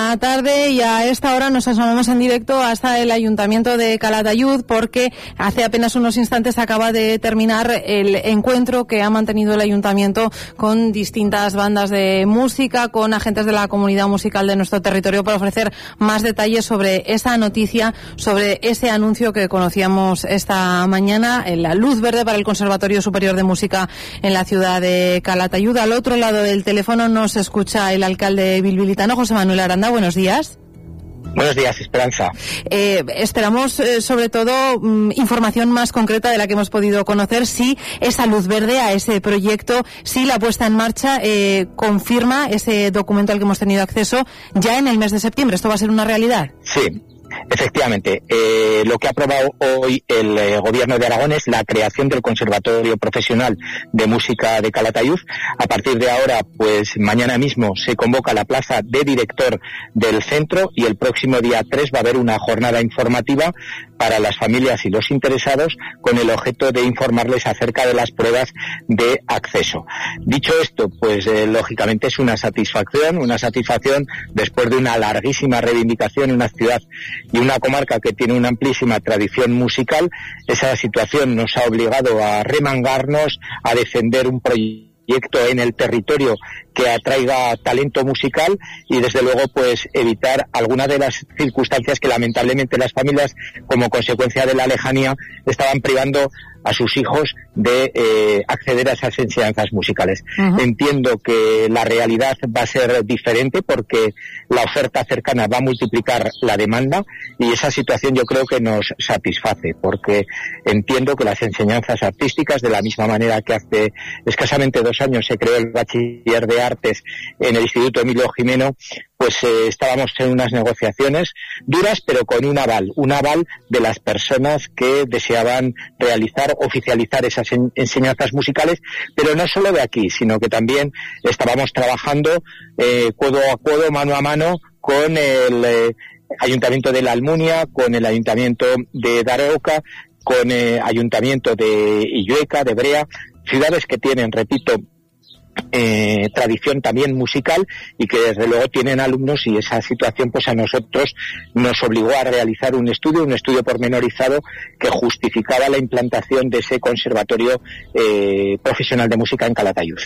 la tarde y a esta hora nos asomamos en directo hasta el Ayuntamiento de Calatayud porque hace apenas unos instantes acaba de terminar el encuentro que ha mantenido el Ayuntamiento con distintas bandas de música, con agentes de la comunidad musical de nuestro territorio para ofrecer más detalles sobre esa noticia, sobre ese anuncio que conocíamos esta mañana, la luz verde para el Conservatorio Superior de Música en la ciudad de Calatayud. Al otro lado del teléfono nos escucha el alcalde bilbilitano, José Manuel Aranda. Buenos días. Buenos días, Esperanza. Esperamos, sobre todo, información más concreta de la que hemos podido conocer, si esa luz verde a ese proyecto, si la puesta en marcha confirma ese documento al que hemos tenido acceso ya en el mes de septiembre. ¿Esto va a ser una realidad? Sí. Efectivamente, lo que ha aprobado hoy el Gobierno de Aragón es la creación del Conservatorio Profesional de Música de Calatayud. A partir de ahora, pues mañana mismo se convoca la plaza de director del centro y el próximo día 3 va a haber una jornada informativa para las familias y los interesados con el objeto de informarles acerca de las pruebas de acceso. Dicho esto, pues lógicamente es una satisfacción después de una larguísima reivindicación en una ciudad y una comarca que tiene una amplísima tradición musical. Esa situación nos ha obligado a remangarnos, a defender un proyecto en el territorio que atraiga talento musical y desde luego pues evitar algunas de las circunstancias que lamentablemente las familias, como consecuencia de la lejanía, estaban privando a sus hijos de acceder a esas enseñanzas musicales. Uh-huh. Entiendo que la realidad va a ser diferente porque la oferta cercana va a multiplicar la demanda y esa situación yo creo que nos satisface porque entiendo que las enseñanzas artísticas, de la misma manera que hace escasamente 2 años se creó el bachiller de artes en el Instituto Emilio Gimeno, pues estábamos en unas negociaciones duras pero con un aval de las personas que deseaban realizar, oficializar esas enseñanzas musicales, pero no solo de aquí, sino que también estábamos trabajando codo a codo, mano a mano con el Ayuntamiento de la Almunia, con el Ayuntamiento de Daroca, con el Ayuntamiento de Illueca, de Brea, ciudades que tienen, repito, tradición también musical y que desde luego tienen alumnos, y esa situación pues a nosotros nos obligó a realizar un estudio pormenorizado que justificaba la implantación de ese conservatorio profesional de música en Calatayud.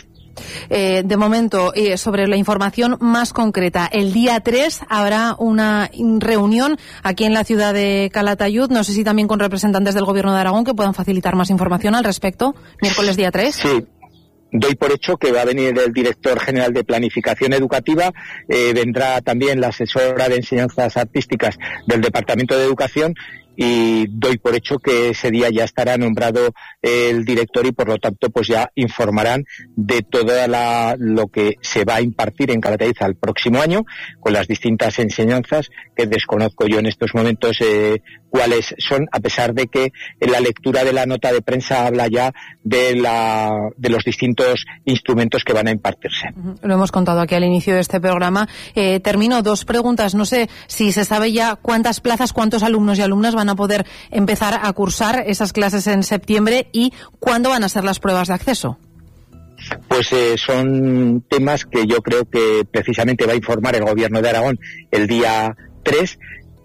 De momento, sobre la información más concreta, el día 3 habrá una reunión aquí en la ciudad de Calatayud, no sé si también con representantes del Gobierno de Aragón que puedan facilitar más información al respecto, miércoles día 3. Sí. Doy por hecho que va a venir el director general de Planificación Educativa, vendrá también la asesora de Enseñanzas Artísticas del Departamento de Educación y doy por hecho que ese día ya estará nombrado el director y por lo tanto pues ya informarán de todo lo que se va a impartir en Calatayud al próximo año con las distintas enseñanzas que desconozco yo en estos momentos cuáles son, a pesar de que en la lectura de la nota de prensa habla ya de los distintos instrumentos que van a impartirse. Lo hemos contado aquí al inicio de este programa. Termino 2 preguntas. No sé si se sabe ya cuántas plazas, cuántos alumnos y alumnas van a poder empezar a cursar esas clases en septiembre y cuándo van a ser las pruebas de acceso. Pues son temas que yo creo que precisamente va a informar el Gobierno de Aragón el día 3.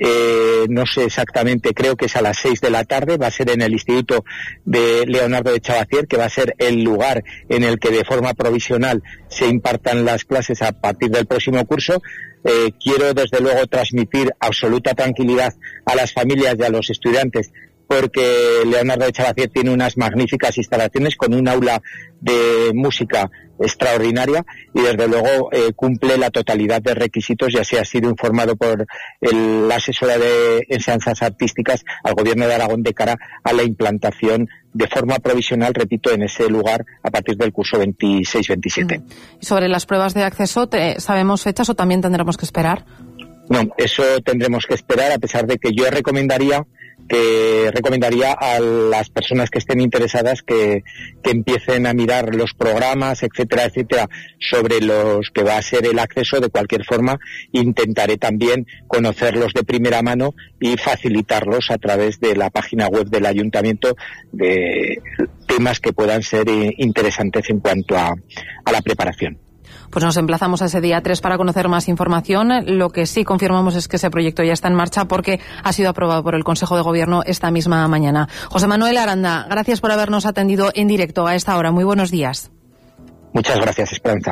No sé exactamente, creo que es a las 6 de la tarde, va a ser en el Instituto de Leonardo de Chavacier, que va a ser el lugar en el que de forma provisional se impartan las clases a partir del próximo curso. Quiero desde luego transmitir absoluta tranquilidad a las familias y a los estudiantes porque Leonardo de Chavacier tiene unas magníficas instalaciones con un aula de música extraordinaria y desde luego cumple la totalidad de requisitos y así ha sido informado por la asesora de enseñanzas artísticas al Gobierno de Aragón de cara a la implantación de forma provisional, repito, en ese lugar a partir del curso 26-27. ¿Y sobre las pruebas de acceso sabemos fechas o también tendremos que esperar? No, eso tendremos que esperar, a pesar de que yo recomendaría a las personas que estén interesadas que empiecen a mirar los programas, etcétera, sobre los que va a ser el acceso. De cualquier forma, intentaré también conocerlos de primera mano y facilitarlos a través de la página web del Ayuntamiento de temas que puedan ser interesantes en cuanto a la preparación. pues nos emplazamos a ese día 3 para conocer más información. Lo que sí confirmamos es que ese proyecto ya está en marcha porque ha sido aprobado por el Consejo de Gobierno esta misma mañana. José Manuel Aranda, gracias por habernos atendido en directo a esta hora. Muy buenos días. Muchas gracias, Esperanza.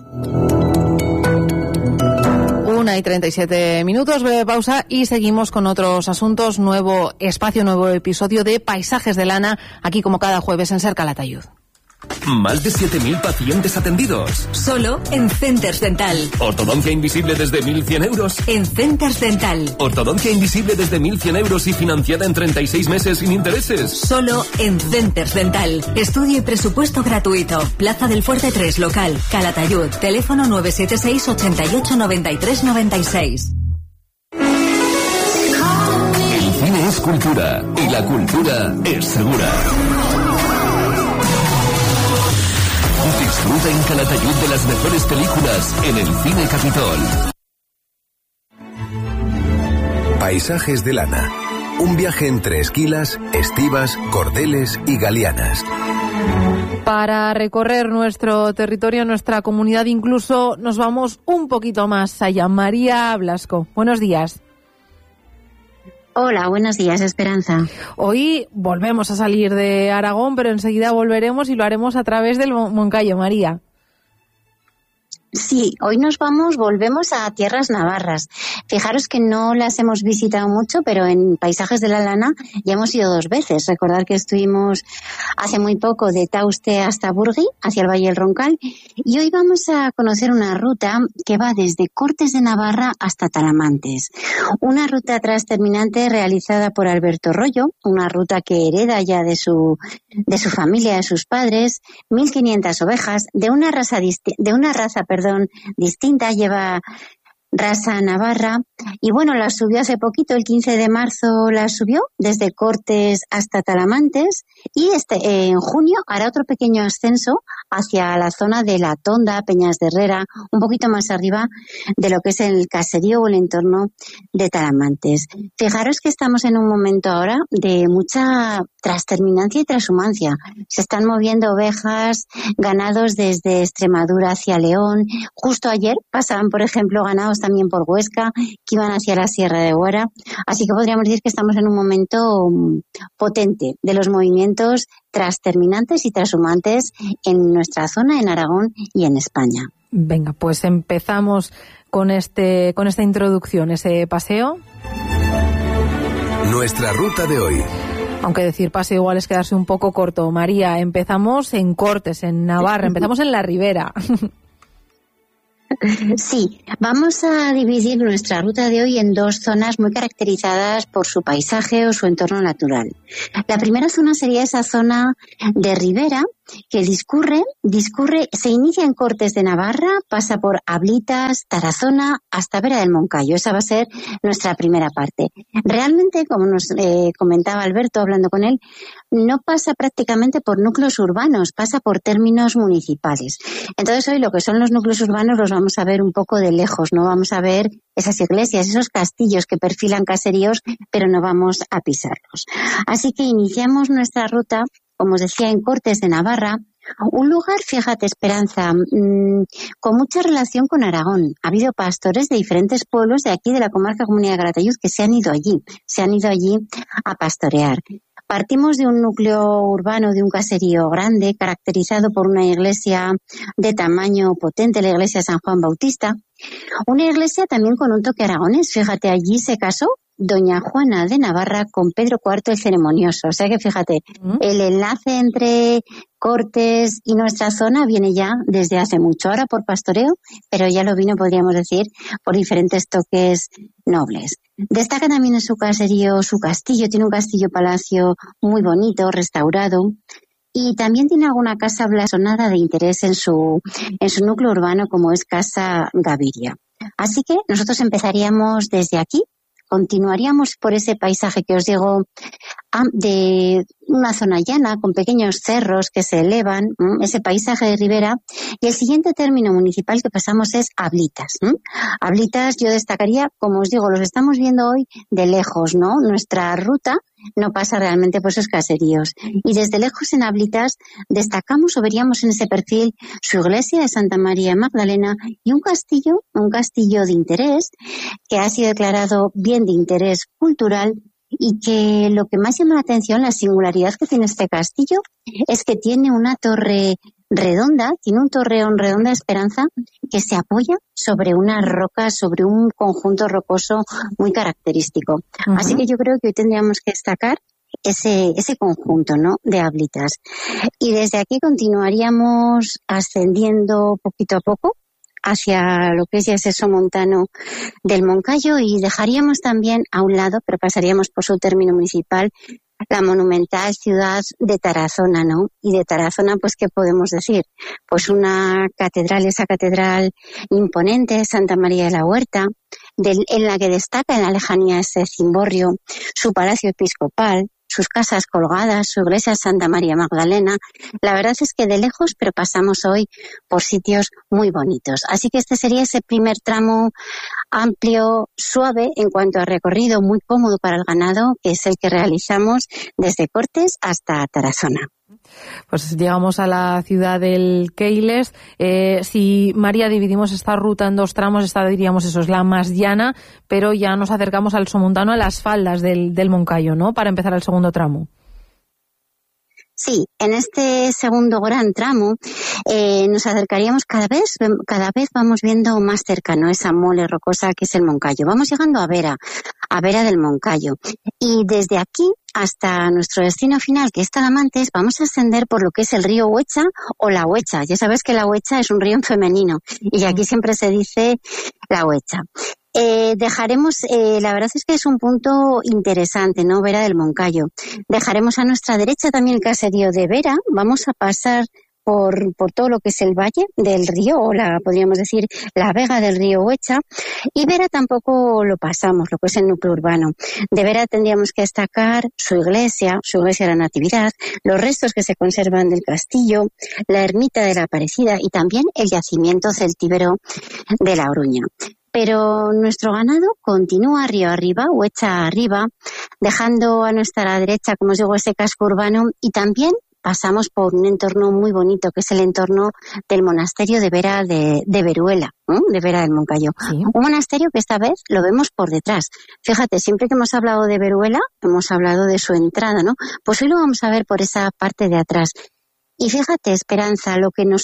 1:37, breve pausa y seguimos con otros asuntos. Nuevo espacio, nuevo episodio de Paisajes de Lana, aquí como cada jueves en Ser Calatayud. Más de 7.000 pacientes atendidos. Solo en Centers Dental. Ortodoncia invisible desde 1.100 euros. En Centers Dental. Ortodoncia invisible desde 1.100 euros y financiada en 36 meses sin intereses. Solo en Centers Dental. Estudio y presupuesto gratuito. Plaza del Fuerte 3, local, Calatayud. Teléfono 976 88 93 96. El cine es cultura y la cultura es segura. Disfruta en Calatayud de las mejores películas en el Cine Capitol. Paisajes de Lana. Un viaje entre esquilas, estivas, cordeles y galianas. Para recorrer nuestro territorio, nuestra comunidad, incluso nos vamos un poquito más allá. María Blasco, buenos días. Hola, buenos días, Esperanza. Hoy volvemos a salir de Aragón, pero enseguida volveremos y lo haremos a través del Moncayo, María. Sí, hoy volvemos a tierras navarras. Fijaros que no las hemos visitado mucho, pero en Paisajes de la Lana ya hemos ido 2 veces. Recordad que estuvimos hace muy poco de Tauste hasta Burgui, hacia el Valle del Roncal, y hoy vamos a conocer una ruta que va desde Cortes de Navarra hasta Talamantes. Una ruta transterminante realizada por Alberto Rollo, una ruta que hereda ya de su familia, de sus padres, 1.500 ovejas, de una raza distinta, lleva raza navarra, y bueno, la subió hace poquito, el 15 de marzo la subió desde Cortes hasta Talamantes, y en junio hará otro pequeño ascenso hacia la zona de La Tonda, Peñas de Herrera, un poquito más arriba de lo que es el caserío o el entorno de Talamantes. Fijaros que estamos en un momento ahora de mucha transterminancia y transhumancia. Se están moviendo ovejas, ganados desde Extremadura hacia León. Justo ayer pasaban, por ejemplo, ganados también por Huesca, que iban hacia la Sierra de Huera. Así que podríamos decir que estamos en un momento potente de los movimientos transterminantes y transhumantes en nuestra zona, en Aragón y en España. Venga, pues empezamos con esta introducción, ese paseo. Nuestra ruta de hoy. Aunque decir paseo igual es quedarse un poco corto. María, empezamos en Cortes, en Navarra, empezamos en la Ribera. Sí, vamos a dividir nuestra ruta de hoy en 2 zonas muy caracterizadas por su paisaje o su entorno natural. La primera zona sería esa zona de ribera que discurre, se inicia en Cortes de Navarra, pasa por Ablitas, Tarazona, hasta Vera del Moncayo. Esa va a ser nuestra primera parte. Realmente, como nos comentaba Alberto hablando con él, no pasa prácticamente por núcleos urbanos, pasa por términos municipales. Entonces hoy lo que son los núcleos urbanos los vamos a ver un poco de lejos, no vamos a ver esas iglesias, esos castillos que perfilan caseríos, pero no vamos a pisarlos. Así que iniciamos nuestra ruta, como os decía, en Cortes de Navarra, un lugar, fíjate, Esperanza, con mucha relación con Aragón. Ha habido pastores de diferentes pueblos de aquí, de la comarca Comunidad de Calatayud, que se han ido allí a pastorear. Partimos de un núcleo urbano, de un caserío grande, caracterizado por una iglesia de tamaño potente, la iglesia San Juan Bautista. Una iglesia también con un toque aragonés. Fíjate, allí se casó doña Juana de Navarra con Pedro IV el Ceremonioso. O sea que fíjate, el enlace entre Cortes y nuestra zona viene ya desde hace mucho, ahora por pastoreo, pero ya lo vino, podríamos decir, por diferentes toques nobles. Destaca también en su caserío su castillo, tiene un castillo-palacio muy bonito, restaurado, y también tiene alguna casa blasonada de interés en su núcleo urbano, como es Casa Gaviria. Así que nosotros empezaríamos desde aquí, continuaríamos por ese paisaje que os digo de una zona llana con pequeños cerros que se elevan, ese paisaje de ribera. Y el siguiente término municipal que pasamos es Ablitas. Ablitas yo destacaría, como os digo, los estamos viendo hoy de lejos, ¿no? Nuestra ruta no pasa realmente por esos caseríos. Y desde lejos en Ablitas destacamos o veríamos en ese perfil su iglesia de Santa María Magdalena y un castillo de interés que ha sido declarado bien de interés cultural, y que lo que más llama la atención, la singularidad que tiene este castillo, es que tiene una torre redonda, tiene un torreón redonda de Esperanza que se apoya sobre unas rocas, sobre un conjunto rocoso muy característico. Uh-huh. Así que yo creo que hoy tendríamos que destacar ese conjunto, ¿no?, de Ablitas. Y desde aquí continuaríamos ascendiendo poquito a poco hacia lo que es ya ese somontano del Moncayo, y dejaríamos también a un lado, pero pasaríamos por su término municipal, la monumental ciudad de Tarazona, ¿no? Y de Tarazona, pues, ¿qué podemos decir? Pues una catedral, esa catedral imponente, Santa María de la Huerta, en la que destaca en la lejanía ese cimborrio, su palacio episcopal, sus casas colgadas, su iglesia Santa María Magdalena. La verdad es que de lejos, pero pasamos hoy por sitios muy bonitos. Así que este sería ese primer tramo amplio, suave en cuanto a recorrido, muy cómodo para el ganado, que es el que realizamos desde Cortes hasta Tarazona. Pues llegamos a la ciudad del Keiles. Si, María, dividimos esta ruta en dos tramos, esta diríamos eso es la más llana, pero ya nos acercamos al somontano, a las faldas del Moncayo, ¿no?, para empezar el segundo tramo. Sí, en este segundo gran tramo nos acercaríamos cada vez vamos viendo más cercano esa mole rocosa que es el Moncayo. Vamos llegando a Vera del Moncayo. Y desde aquí hasta nuestro destino final, que es Talamantes, vamos a ascender por lo que es el río Huecha o la Huecha. Ya sabes que la Huecha es un río en femenino y aquí siempre se dice la Huecha. Dejaremos, la verdad es que es un punto interesante, ¿no?, Vera del Moncayo. Dejaremos a nuestra derecha también el caserío de Vera. Vamos a pasar por todo lo que es el valle del río, o podríamos decir la vega del río Huecha, y Vera tampoco lo pasamos, lo que es el núcleo urbano. De Vera tendríamos que destacar su iglesia de la Natividad, los restos que se conservan del castillo, la ermita de la Aparecida y también el yacimiento celtíbero de La Oruña. Pero nuestro ganado continúa río arriba, Huecha arriba, dejando a nuestra derecha, como os digo, ese casco urbano, y también pasamos por un entorno muy bonito, que es el entorno del monasterio de Vera de Veruela, de Vera del Moncayo. Sí. Un monasterio que esta vez lo vemos por detrás. Fíjate, siempre que hemos hablado de Veruela, hemos hablado de su entrada, ¿no? Pues hoy lo vamos a ver por esa parte de atrás. Y fíjate, Esperanza,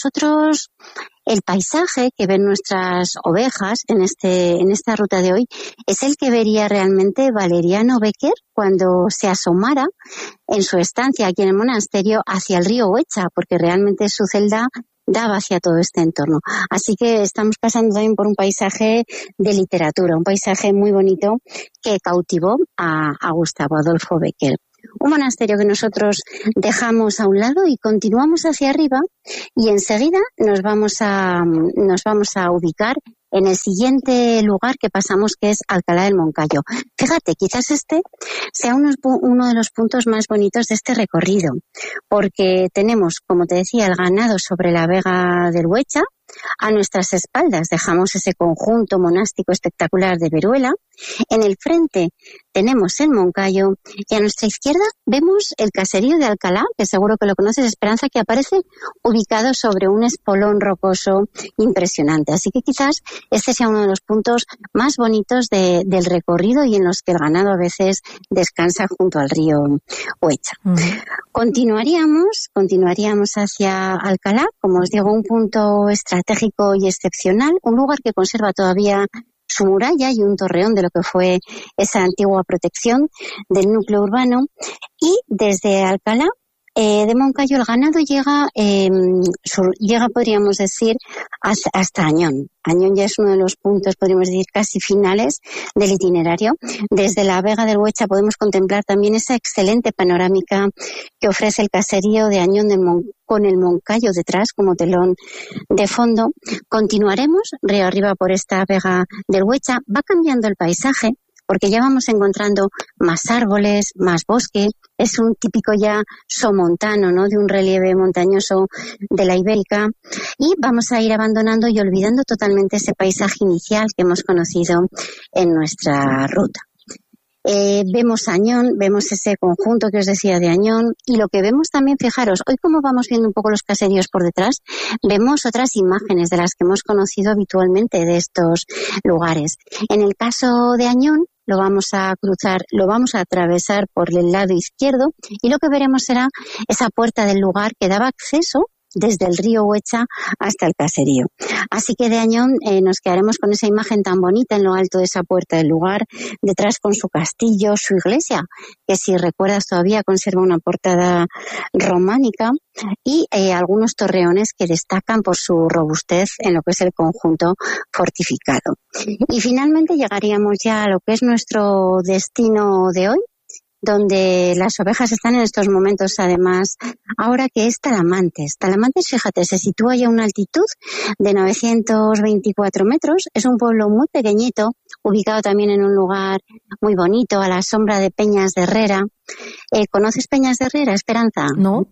el paisaje que ven nuestras ovejas en esta ruta de hoy es el que vería realmente Valeriano Becker cuando se asomara en su estancia aquí en el monasterio hacia el río Huecha, porque realmente su celda daba hacia todo este entorno. Así que estamos pasando también por un paisaje de literatura, un paisaje muy bonito que cautivó a Gustavo Adolfo Becker. Un monasterio que nosotros dejamos a un lado y continuamos hacia arriba, y enseguida nos vamos a ubicar en el siguiente lugar que pasamos, que es Alcalá del Moncayo. Fíjate, quizás este sea uno de los puntos más bonitos de este recorrido, porque tenemos, como te decía, el ganado sobre la vega del Huecha. A nuestras espaldas dejamos ese conjunto monástico espectacular de Veruela. En el frente tenemos el Moncayo y a nuestra izquierda vemos el caserío de Alcalá, que seguro que lo conoces, Esperanza, que aparece ubicado sobre un espolón rocoso impresionante. Así que quizás este sea uno de los puntos más bonitos del recorrido y en los que el ganado a veces descansa junto al río Huecha. Continuaríamos hacia Alcalá, como os digo, un punto estratégico y excepcional, un lugar que conserva todavía su muralla y un torreón de lo que fue esa antigua protección del núcleo urbano. Y desde Alcalá de Moncayo el ganado llega, podríamos decir, hasta Añón. Añón ya es uno de los puntos, podríamos decir, casi finales del itinerario. Desde la vega del Huecha podemos contemplar también esa excelente panorámica que ofrece el caserío de Añón con el Moncayo detrás como telón de fondo. Continuaremos río arriba por esta vega del Huecha. Va cambiando el paisaje, porque ya vamos encontrando más árboles, más bosque. Es un típico ya somontano, ¿no?, de un relieve montañoso de la Ibérica, y vamos a ir abandonando y olvidando totalmente ese paisaje inicial que hemos conocido en nuestra ruta. Vemos Añón, vemos ese conjunto que os decía de Añón, y lo que vemos también, fijaros, hoy como vamos viendo un poco los caseríos por detrás, vemos otras imágenes de las que hemos conocido habitualmente de estos lugares. En el caso de Añón, lo vamos a cruzar, lo vamos a atravesar por el lado izquierdo, y lo que veremos será esa puerta del lugar que daba acceso desde el río Huecha hasta el caserío. Así que de Añón nos quedaremos con esa imagen tan bonita en lo alto de esa puerta del lugar, detrás con su castillo, su iglesia, que si recuerdas todavía conserva una portada románica, y algunos torreones que destacan por su robustez en lo que es el conjunto fortificado. Y finalmente llegaríamos ya a lo que es nuestro destino de hoy, donde las ovejas están en estos momentos, además, ahora, que es Talamantes. Talamantes, fíjate, se sitúa ya a una altitud de 924 metros. Es un pueblo muy pequeñito, ubicado también en un lugar muy bonito, a la sombra de Peñas de Herrera. ¿Conoces Peñas de Herrera, Esperanza? No.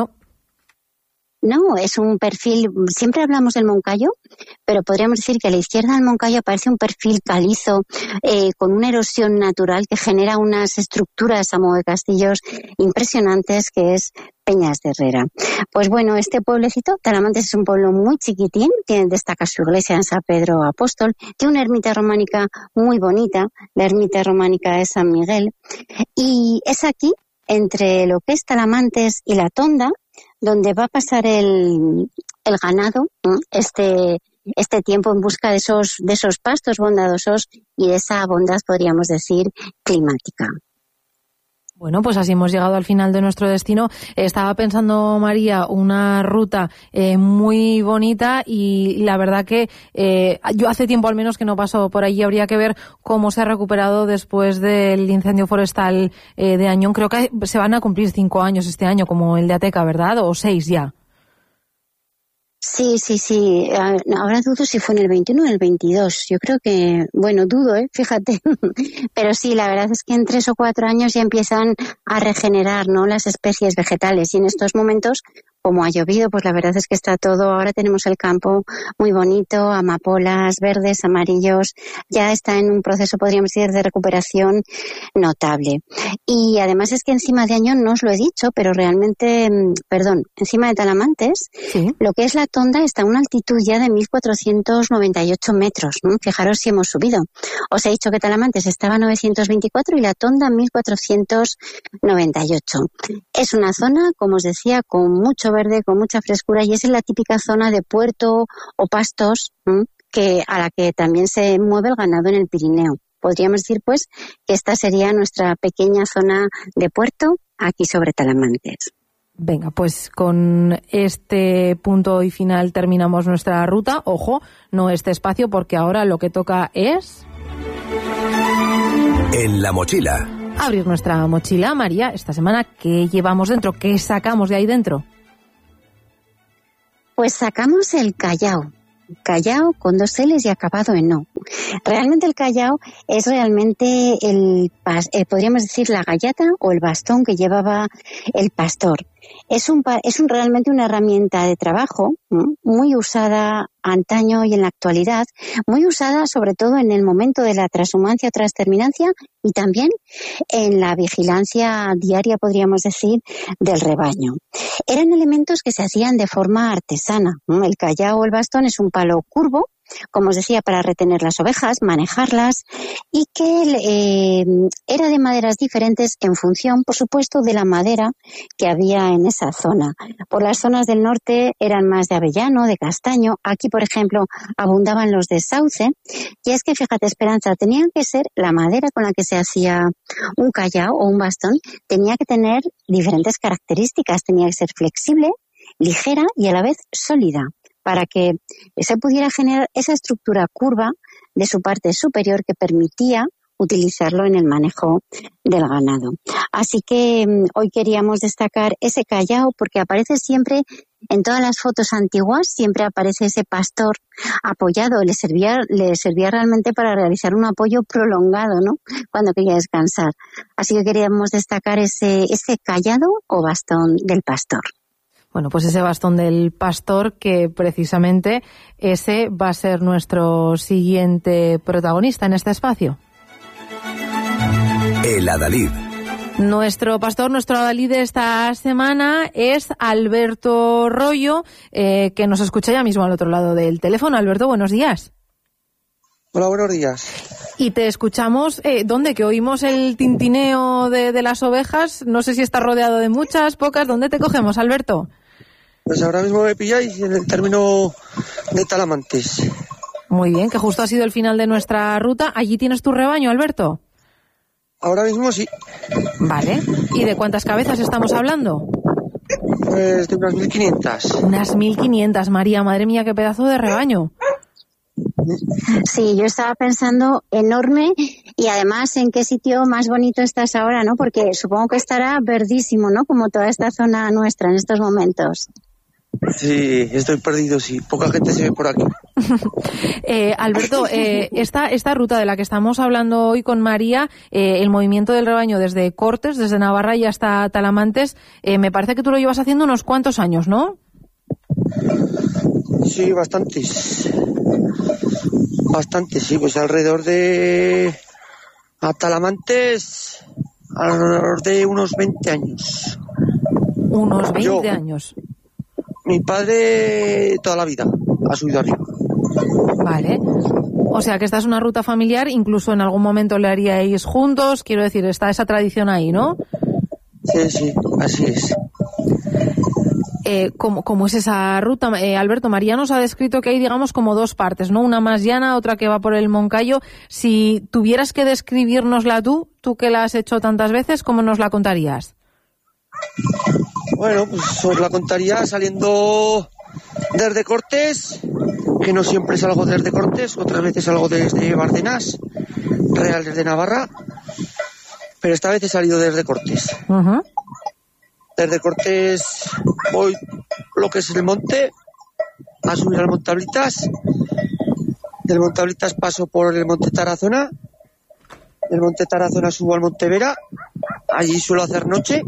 No, es un perfil, siempre hablamos del Moncayo, pero podríamos decir que a la izquierda del Moncayo aparece un perfil calizo, con una erosión natural que genera unas estructuras a modo de castillos impresionantes, que es Peñas de Herrera. Pues bueno, este pueblecito, Talamantes, es un pueblo muy chiquitín, destaca su iglesia en San Pedro Apóstol, tiene una ermita románica muy bonita, la ermita románica de San Miguel, y es aquí, entre lo que es Talamantes y la Tonda, donde va a pasar el ganado este tiempo en busca de esos pastos bondadosos y de esa bondad, podríamos decir, climática. Bueno, pues así hemos llegado al final de nuestro destino. Estaba pensando, María, una ruta muy bonita, y la verdad que yo hace tiempo al menos que no paso por allí. Habría que ver cómo se ha recuperado después del incendio forestal de Añón. Creo que se van a cumplir 5 años este año, como el de Ateca, ¿verdad? ¿O 6 ya? Sí. Ahora dudo si fue en el 21 o en el 22. Yo creo que, bueno, dudo, fíjate. Pero sí, la verdad es que en 3 o 4 años ya empiezan a regenerar, ¿no?, las especies vegetales. Y en estos momentos, como ha llovido, pues la verdad es que está todo. Ahora tenemos el campo muy bonito, amapolas verdes, amarillos. Ya está en un proceso, podríamos decir, de recuperación notable. Y además es que encima de Añón, no os lo he dicho, pero realmente, encima de Talamantes, ¿sí?, lo que es la Tonda está a una altitud ya de 1.498 metros. Fijaros si hemos subido. Os he dicho que Talamantes estaba a 924 y la Tonda a 1.498. Es una zona, como os decía, con mucho verde, con mucha frescura, y es la típica zona de puerto o pastos a la que también se mueve el ganado en el Pirineo. Podríamos decir, pues, que esta sería nuestra pequeña zona de puerto aquí sobre Talamantes. Venga, pues con este punto y final terminamos nuestra ruta. Ojo, no este espacio, porque ahora lo que toca es... En la mochila. Abrir nuestra mochila. María, esta semana, ¿qué llevamos dentro? ¿Qué sacamos de ahí dentro? Pues sacamos el Callao. Callao con 2 L's y acabado en O. Realmente el Callao es realmente podríamos decir la gallata o el bastón que llevaba el pastor. Es realmente una herramienta de trabajo muy usada antaño y en la actualidad, muy usada sobre todo en el momento de la transhumancia o transterminancia, y también en la vigilancia diaria, podríamos decir, del rebaño. Eran elementos que se hacían de forma artesana. El callao o el bastón es un palo curvo, como os decía, para retener las ovejas, manejarlas, y que era de maderas diferentes en función, por supuesto, de la madera que había en esa zona. Por las zonas del norte eran más de avellano, de castaño. Aquí, por ejemplo, abundaban los de sauce. Y es que, fíjate, Esperanza, tenían que ser la madera con la que se hacía un callao o un bastón, tenía que tener diferentes características. Tenía que ser flexible, ligera y a la vez sólida, para que se pudiera generar esa estructura curva de su parte superior que permitía utilizarlo en el manejo del ganado. Así que hoy queríamos destacar ese callao porque aparece siempre en todas las fotos antiguas siempre aparece ese pastor apoyado. Le servía realmente para realizar un apoyo prolongado, ¿no? Cuando quería descansar. Así que queríamos destacar ese cayado o bastón del pastor. Bueno, pues ese bastón del pastor, que precisamente ese va a ser nuestro siguiente protagonista en este espacio. El adalid. Nuestro pastor, nuestro adalid de esta semana es Alberto Rollo, que nos escucha ya mismo al otro lado del teléfono. Alberto, buenos días. Hola, buenos días. Y te escuchamos, ¿dónde? Que oímos el tintineo de las ovejas. No sé si estás rodeado de muchas, pocas. ¿Dónde te cogemos, Alberto? Pues ahora mismo me pilláis en el término de Talamantes. Muy bien, que justo ha sido el final de nuestra ruta. ¿Allí tienes tu rebaño, Alberto? Ahora mismo sí. Vale. ¿Y de cuántas cabezas estamos hablando? Pues de unas 1.500. Unas 1.500, María. Madre mía, qué pedazo de rebaño. Sí, yo estaba pensando enorme, y además en qué sitio más bonito estás ahora, ¿no? Porque supongo que estará verdísimo, ¿no? Como toda esta zona nuestra en estos momentos. Sí, estoy perdido, sí. Poca gente se ve por aquí. Alberto, esta ruta de la que estamos hablando hoy con María, el movimiento del rebaño desde Cortes, desde Navarra y hasta Talamantes, me parece que tú lo llevas haciendo unos cuantos años, ¿no? Sí, bastantes, sí, pues alrededor de a Talamantes, alrededor de unos 20 años. Unos 20 años. Mi padre toda la vida ha subido arriba. Vale. O sea que esta es una ruta familiar, incluso en algún momento le haríais juntos, quiero decir, está esa tradición ahí, ¿no? Sí, así es. ¿Cómo es esa ruta? Alberto, María nos ha descrito que hay, digamos, como dos partes, ¿no? Una más llana, otra que va por el Moncayo. Si tuvieras que describírnosla tú que la has hecho tantas veces, ¿cómo nos la contarías? Bueno, pues os la contaría saliendo desde Cortes, que no siempre salgo desde Cortes, otras veces salgo desde Bardenas, Real desde Navarra, pero esta vez he salido desde Cortes. Uh-huh. Desde Cortes voy lo que es el monte, a subir al Montablitas. Del Montablitas paso por el Monte Tarazona. Del Monte Tarazona subo al Monte Vera. Allí suelo hacer noche.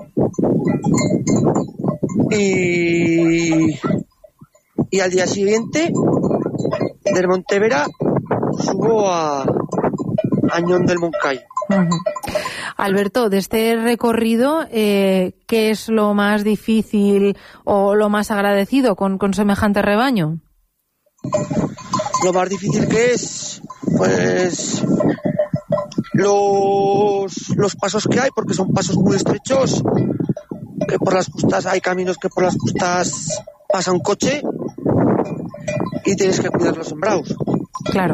Y al día siguiente, del Monte Vera, subo a Añón del Moncayo. Uh-huh. Alberto, de este recorrido, ¿qué es lo más difícil o lo más agradecido con semejante rebaño? Lo más difícil que es, pues, los pasos que hay, porque son pasos muy estrechos, que por las costas hay caminos que por las costas pasa un coche y tienes que cuidar los sembrados. Claro.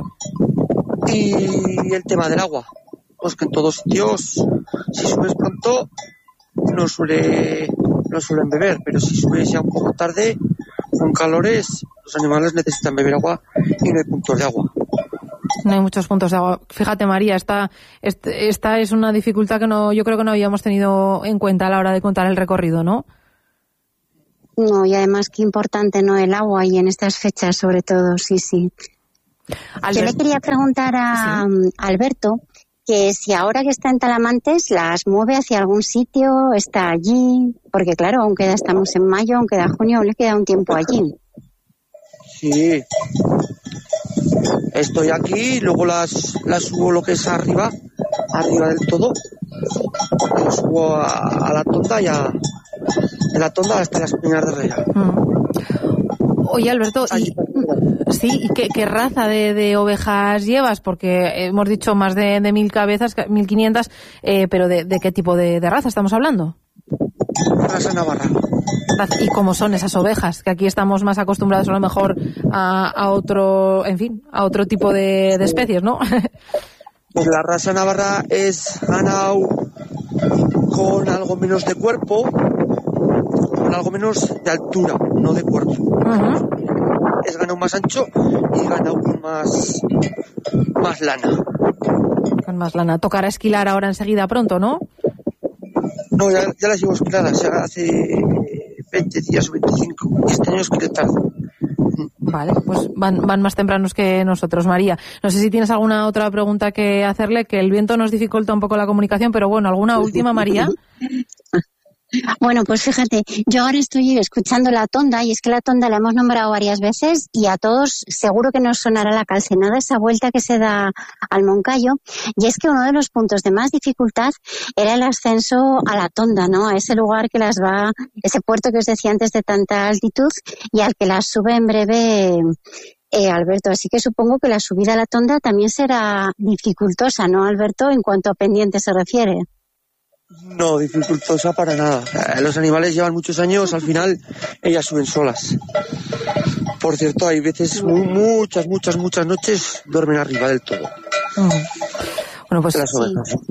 Y el tema del agua. Pues que en todos sitios, si subes pronto, no suelen beber, pero si subes ya un poco tarde, con calores, los animales necesitan beber agua y no hay puntos de agua. No hay muchos puntos de agua. Fíjate, María, esta es una dificultad que yo creo que no habíamos tenido en cuenta a la hora de contar el recorrido, ¿no? No, y además qué importante, ¿no? El agua, y en estas fechas sobre todo, sí. Yo le quería preguntar a Alberto que si ahora que está en Talamantes las mueve hacia algún sitio, está allí, porque claro, estamos en mayo, aún queda junio, aún le queda un tiempo allí. Sí, estoy aquí, luego las subo lo que es arriba del todo, las subo a la tonda, ya de la tonda hasta las Piñas de Herrera. Oye, Alberto, ¿y qué raza de ovejas llevas? Porque hemos dicho más de 1.000 cabezas, 1.500, pero ¿de qué tipo de raza estamos hablando? Raza navarra. ¿Y cómo son esas ovejas? Que aquí estamos más acostumbrados a lo mejor a otro tipo de especies, ¿no? Pues la raza navarra es ganado con algo menos de cuerpo, con algo menos de altura, no de cuerpo. Uh-huh. Es ganado más ancho y ganado con más lana. Con más lana. Tocará esquilar ahora enseguida pronto, ¿no? No, ya las llevo esquiladas, 20 días o 25. Este año es que tarde. Vale, pues van más tempranos que nosotros, María. No sé si tienes alguna otra pregunta que hacerle, que el viento nos dificulta un poco la comunicación, pero bueno, ¿alguna última, María? Bueno, pues fíjate, yo ahora estoy escuchando la tonda, y es que la tonda la hemos nombrado varias veces y a todos seguro que nos sonará la calcenada, esa vuelta que se da al Moncayo, y es que uno de los puntos de más dificultad era el ascenso a la tonda, ¿no? A ese lugar que las va, ese puerto que os decía antes de tanta altitud y al que las sube en breve Alberto. Así que supongo que la subida a la tonda también será dificultosa, ¿no, Alberto, en cuanto a pendiente se refiere? No, dificultosa para nada. Los animales llevan muchos años, al final ellas suben solas. Por cierto, hay veces, muchas noches duermen arriba del todo. Bueno, pues las ovejas. Sí.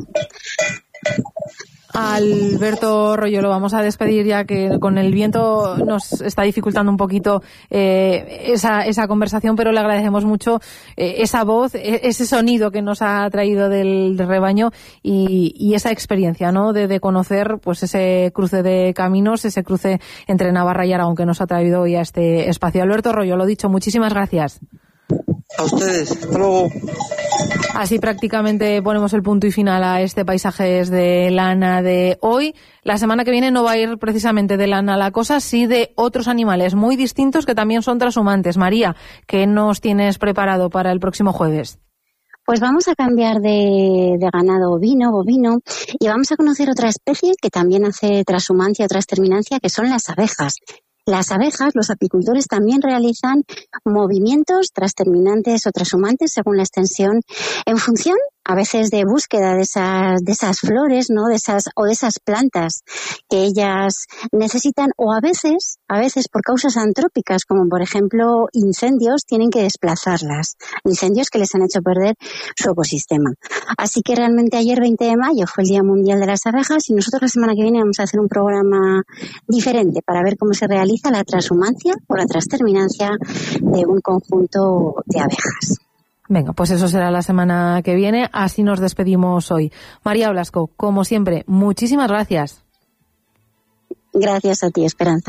Alberto Royo, lo vamos a despedir ya que con el viento nos está dificultando un poquito esa conversación, pero le agradecemos mucho esa voz, ese sonido que nos ha traído del rebaño y esa experiencia, ¿no? De conocer pues ese cruce de caminos, ese cruce entre Navarra y Aragón que nos ha traído hoy a este espacio. Alberto Royo, lo dicho, muchísimas gracias. A ustedes, hasta luego. Así prácticamente ponemos el punto y final a este Paisajes de Lana de hoy. La semana que viene no va a ir precisamente de lana la cosa, sí de otros animales muy distintos que también son trashumantes. María, ¿qué nos tienes preparado para el próximo jueves? Pues vamos a cambiar de ganado bovino, y vamos a conocer otra especie que también hace transhumancia o transterminancia, que son las abejas. Las abejas, los apicultores también realizan movimientos transterminantes o transhumantes según la extensión, en función a veces de búsqueda de esas flores, ¿no? De esas plantas que ellas necesitan, o a veces por causas antrópicas, como por ejemplo incendios, tienen que desplazarlas. Incendios que les han hecho perder su ecosistema. Así que realmente ayer, 20 de mayo, fue el Día Mundial de las Abejas, y nosotros la semana que viene vamos a hacer un programa diferente para ver cómo se realiza la transhumancia o la transterminancia de un conjunto de abejas. Venga, pues eso será la semana que viene. Así nos despedimos hoy. María Blasco, como siempre, muchísimas gracias. Gracias a ti, Esperanza.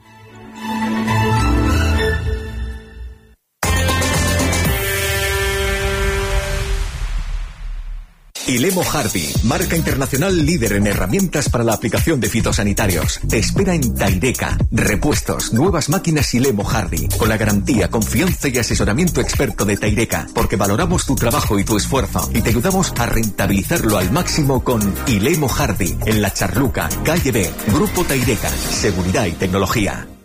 Ilemo Hardy, marca internacional líder en herramientas para la aplicación de fitosanitarios. Te espera en Taireca. Repuestos, nuevas máquinas Ilemo Hardy, con la garantía, confianza y asesoramiento experto de Taireca, porque valoramos tu trabajo y tu esfuerzo y te ayudamos a rentabilizarlo al máximo con Ilemo Hardy, en La Charluca, calle B, Grupo Taireca, seguridad y tecnología.